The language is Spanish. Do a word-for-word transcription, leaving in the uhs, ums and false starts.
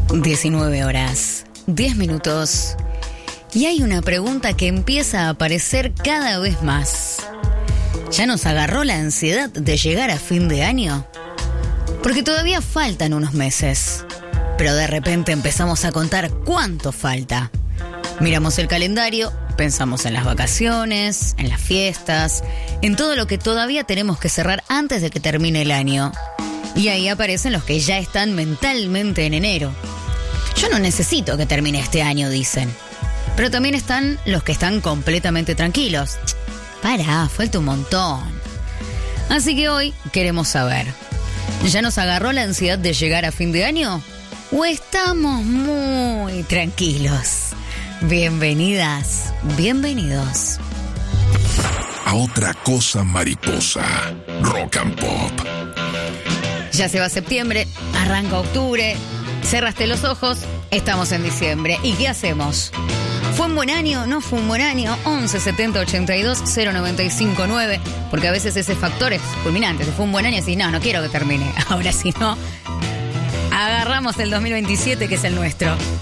diecinueve horas, diez minutos. Y hay una pregunta que empieza a aparecer cada vez más. ¿Ya nos agarró la ansiedad de llegar a fin de año? Porque todavía faltan unos meses. Pero de repente empezamos a contar cuánto falta. Miramos el calendario, pensamos en las vacaciones, en las fiestas, en todo lo que todavía tenemos que cerrar antes de que termine el año. Y ahí aparecen los que ya están mentalmente en enero. Yo no necesito que termine este año, dicen. Pero también están los que están completamente tranquilos. Pará, falta un montón. Así que hoy queremos saber, ¿ya nos agarró la ansiedad de llegar a fin de año? ¿O estamos muy tranquilos? Bienvenidas, bienvenidos. A otra cosa mariposa, Rock and Pop. Ya se va septiembre, arranca octubre, cerraste los ojos, estamos en diciembre. ¿Y qué hacemos? ¿Fue un buen año? ¿No fue un buen año? once setenta ochenta y dos cero noventa y cinco nueve. Porque a veces ese factor es fulminante. Si fue un buen año, decís, no, no quiero que termine. Ahora si no, agarramos el dos mil veintisiete, que es el nuestro.